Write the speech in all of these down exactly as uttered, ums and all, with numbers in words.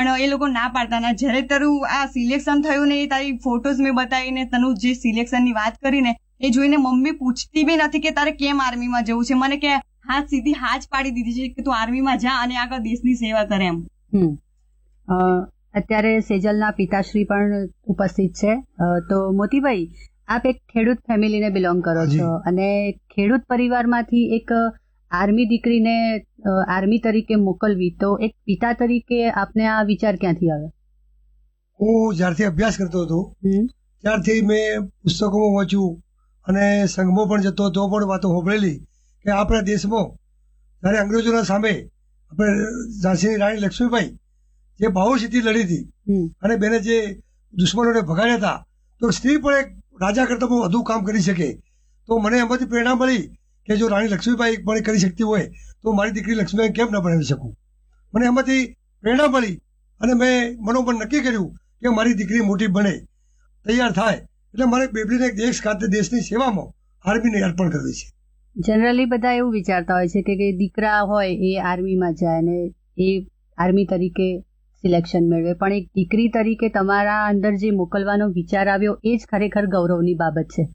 પણ એ લોકો ના પાડતા ના. જયારે તારું આ સિલેક્શન થયું ને એ તારી ફોટોઝ મેં બતાવીને તનું જે સિલેક્શનની વાત કરીને એ જોઈને મમ્મી પૂછતી બી નથી કે તારે કેમ આર્મીમાં જવું છે. મને કે હા સીધી હા જ પાડી દીધી છે કે તું આર્મીમાં જા અને આગળ દેશની સેવા કરે એમ. અત્યારે સેજલના પિતાશ્રી પણ ઉપસ્થિત છે. તો મોતીભાઈ, આપ એક ખેડૂત ફેમિલીને બિલોંગ કરો છો અને ખેડૂત પરિવારમાંથી એક આર્મી દીકરીને આર્મી તરીકે મોકલવી, તો એક પિતા તરીકે આપને આ વિચાર ક્યાંથી આવ્યો? હું જ્યારથી અભ્યાસ કરતો હતો ત્યારથી મેં પુસ્તકોમાં વાંચ્યું અને સંઘમાં પણ જતો તો પણ વાતો સાંભળેલી કે આપણા દેશમાં જ્યારે અંગ્રેજોના સામે આપણે ઝાંસીની રાણી લક્ષ્મીબાઈ જે બાહોશીથી લડી હતી અને બેને જે દુશ્મનોને ભગાડ્યા હતા, તો સ્ત્રી પણ એક રાજા કરતાં બહુ વધુ કામ કરી શકે. તો મને એમાંથી પ્રેરણા મળી કે જો રાણી લક્ષ્મીબાઈ પણ કરી શકતી હોય તો મારી દીકરી લક્ષ્મીબાઈ કેમ ન બનાવી શકું. મને એમાંથી પ્રેરણા મળી અને મેં મનોમન નક્કી કર્યું કે મારી દીકરી મોટી બને, તૈયાર થાય એટલે મારે બેબલીને દેશ ખાતે દેશની સેવામાં આર્મીને અર્પણ કરવી છે. જનરલી બધા એવું વિચારતા હોય છે કે દીકરા હોય એ આર્મીમાં જાય ને એ આર્મી તરીકે સિલેક્શન મેળવે, પણ એક દીકરી તરીકે તમારા અંદર જે મોકલવાનો વિચાર આવ્યો એ જ ખરેખર ગૌરવની બાબત છે.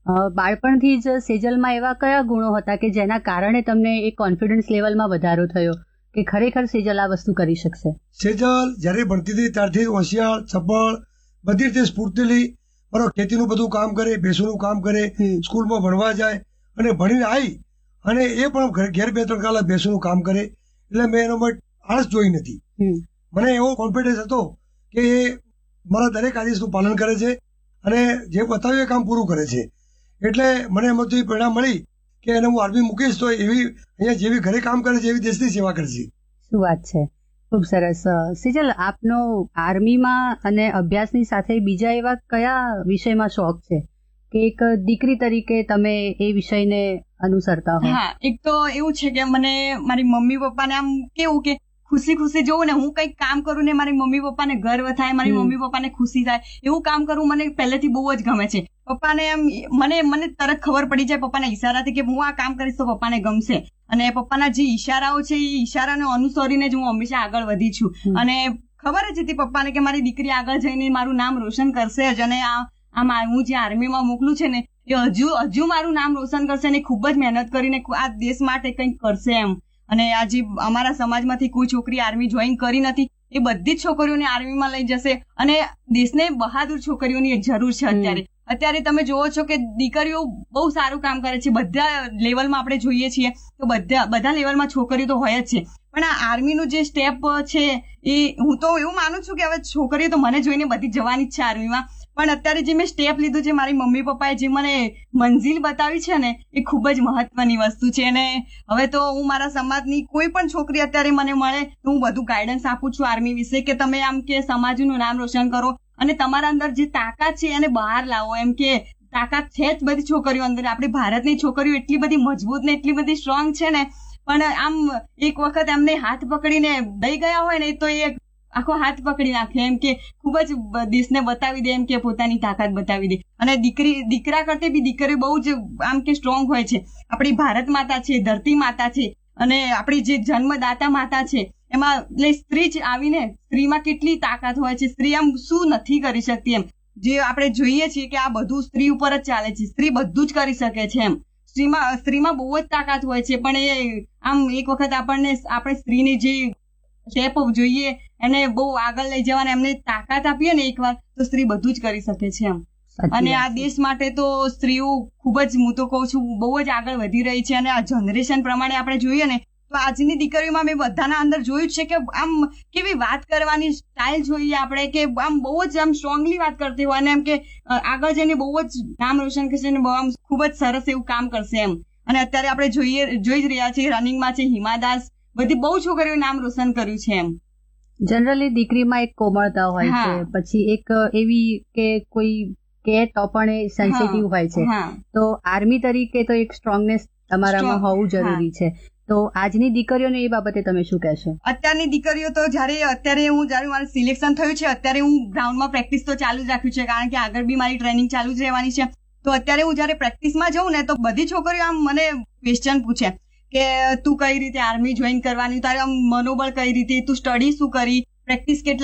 બાળપણથી જ સેજલમાં એવા કયા ગુણો હતા કે જેના કારણે તમને એ કોન્ફિડન્સ લેવલમાં વધારો થયો કે ખરેખર સેજલ આ વસ્તુ કરી શકશે? સેજલ જ્યારે ભણતી હતી ત્યારથી હોશિયાર, સફળ, બધી રીતે સ્ફૂર્તિલી, બરાબર, ખેતીનું બધું કામ કરે, ભેંસોનું કામ કરે, સ્કૂલમાં ભણવા જાય અને ભણીને આવી અને એ પણ ઘેર બે ત્રણ કલાક ભેંસોનું કામ કરે. એટલે મેં એનો આળસ જોઈ નથી. મને એવો કોન્ફિડન્સ હતો કે એ મારા દરેક આદેશનું પાલન કરે છે અને જે બતાવ્યું એ કામ પૂરું કરે છે. એટલે મને એમાંથી પ્રેરણા મળી કે એને હું આર્મી મૂકીશ તો એવી અહીંયા જેવી ઘરે કામ કરે છે એવી દેશની સેવા કરશે. શું વાત છે, ખૂબ સરસ. સેજલ, આપનો આર્મીમાં અને અભ્યાસની સાથે બીજા એવા કયા વિષયમાં શોખ છે કે એક દીકરી તરીકે તમે એ વિષયને અનુસરતા હો? હા, એક તો એવું છે કે મને મારી મમ્મી પપ્પાને આમ કેવું કે ખુશી ખુશી જોઉં ને, હું કંઈક કામ કરું ને મારી મમ્મી પપ્પાને ગર્વ થાય, મારી મમ્મી પપ્પાને ખુશી થાય, એવું કામ કરવું મને પહેલેથી બહુ જ ગમે છે. પપ્પાને એમ મને મને તરત ખબર પડી જાય પપ્પાના ઈશારાથી કે હું આ કામ કરીશ તો પપ્પાને ગમશે. અને પપ્પાના જે ઈશારાઓ છે એ ઈશારાને અનુસરીને જ હું હંમેશા આગળ વધી છું. અને ખબર જ હતી પપ્પાને કે મારી દીકરી આગળ જઈને મારું નામ રોશન કરશે જ. અને આમ હું જે આર્મીમાં મોકલું છે ને એ હજુ હજુ મારું નામ રોશન કરશે અને ખૂબ જ મહેનત કરીને આ દેશ માટે કંઈક કરશે એમ. અને આજે અમારા સમાજમાંથી કોઈ છોકરી આર્મી જોઈન કરી નથી, એ બધી જ છોકરીઓને આર્મીમાં લઈ જશે અને દેશને બહાદુર છોકરીઓની જરૂર છે. અત્યારે અત્યારે તમે જોવો છો કે દીકરીઓ બહુ સારું કામ કરે છે. બધા લેવલમાં આપણે જોઈએ છીએ તો બધા બધા લેવલમાં છોકરીઓ તો હોય જ છે, પણ આ આર્મીનું જે સ્ટેપ છે એ હું તો એવું માનું છું કે હવે છોકરીઓ તો મને જોઈને બધી જવાની જ છે આર્મીમાં. પણ અત્યારે જે મેં સ્ટેપ લીધું છે, મારી મમ્મી પપ્પાએ જે મને મંજિલ બતાવી છે ને એ ખૂબ જ મહત્વની વસ્તુ છે. અને હવે તો હું મારા સમાજની કોઈ પણ છોકરી અત્યારે મને મળે તો હું બધું ગાઈડન્સ આપું છું આર્મી વિશે કે તમે આમ કે સમાજનું નામ રોશન કરો અને તમારા અંદર જે તાકાત છે એને બહાર લાવો. એમ કે તાકાત છે જ બધી છોકરીઓ અંદર. આપણી ભારતની છોકરીઓ એટલી બધી મજબૂત ને એટલી બધી સ્ટ્રોંગ છે ને, પણ આમ એક વખત એમને હાથ પકડીને દઈ ગયા હોય ને તો એ આખો હાથ પકડી નાખે. એમ કે ખૂબ જ દેશને બતાવી દે, એમ કે પોતાની તાકાત બતાવી દે. અને દીકરી દીકરા કરતી બી દીકરી બહુ જ આમ કે સ્ટ્રોંગ હોય છે. આપણી ભારત માતા છે, ધરતી માતા છે અને આપણી જે જન્મદાતા માતા છે એમાં એટલે સ્ત્રી જ આવીને સ્ત્રીમાં કેટલી તાકાત હોય છે. સ્ત્રી આમ શું નથી કરી શકતી એમ જે આપણે જોઈએ છીએ કે આ બધું સ્ત્રી ઉપર જ ચાલે છે. સ્ત્રી બધું જ કરી શકે છે એમ. સ્ત્રીમાં સ્ત્રીમાં બહુ જ તાકાત હોય છે, પણ એ આમ એક વખત આપણને આપણે સ્ત્રીની જે સ્ટેપ જોઈએ એને બહુ આગળ લઈ જવાને એમને તાકાત આપીએ ને એકવાર તો સ્ત્રી બધું જ કરી શકે છે એમ. અને આ દેશ માટે તો સ્ત્રીઓ ખૂબ જ, હું તો કહું છું, બહુ જ આગળ વધી રહી છે. અને આ જનરેશન પ્રમાણે આપણે જોઈએ ને તો આજની દીકરીઓમાં મેં બધાના અંદર જોયું છે કે આમ કેવી વાત કરવાની સ્ટાઇલ જોઈએ આપણે કે આમ બહુ જ આમ સ્ટ્રોંગલી વાત કરતી હોય અને એમ કે આગળ જઈને બહુ જ નામ રોશન કરશે અને આમ ખૂબ જ સરસ એવું કામ કરશે એમ. અને અત્યારે આપણે જોઈએ જોઈ જ રહ્યા છીએ રનિંગમાં છે હિમા દાસ, બધી બહુ છોકરીઓએ નામ રોશન કર્યું છે એમ. જનરલી દીકરીમાં એક કોમળતા હોય છે, પછી એક એવી કે કોઈ કે તો પણ એ સેન્સિટિવ હોય છે. તો આર્મી તરીકે તો એક સ્ટ્રોંગનેસ તમારામાં હોવું જરૂરી છે. તો આજની દીકરીઓને એ બાબતે તમે શું કહેશો? અત્યારની દીકરીઓ તો જયારે અત્યારે હું જયારે મારું સિલેક્શન થયું છે અત્યારે હું ગ્રાઉન્ડમાં પ્રેક્ટિસ તો ચાલુ જ રાખ્યું છે, કારણ કે આગળ બી મારી ટ્રેનિંગ ચાલુ જ રહેવાની છે. તો અત્યારે હું જયારે પ્રેક્ટિસમાં જઉં ને તો બધી છોકરીઓ આમ મને ક્વેશ્ચન પૂછે કે તું કઈ રીતે આર્મી જોઈન કરવાની, તારે આમ મનોબળ કઈ રીતે, તું સ્ટડી શું કરી, પ્રેક્ટિસ કેટલા